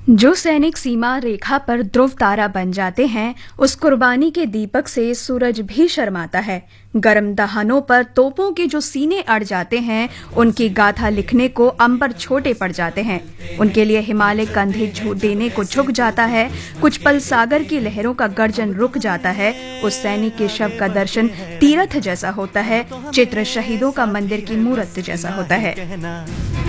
जो सैनिक सीमा रेखा पर ध्रुव तारा बन जाते हैं, उस कुर्बानी के दीपक से सूरज भी शर्माता है। गर्म दहानों पर तोपों के जो सीने अड़ जाते हैं, उनकी गाथा लिखने को अंबर छोटे पड़ जाते हैं। उनके लिए हिमालय कंधे देने को झुक जाता है। कुछ पल सागर की लहरों का गर्जन रुक जाता है। उस सैनिक के शव का दर्शन तीर्थ जैसा होता है। चित्र शहीदों का मंदिर की मूर्त जैसा होता है।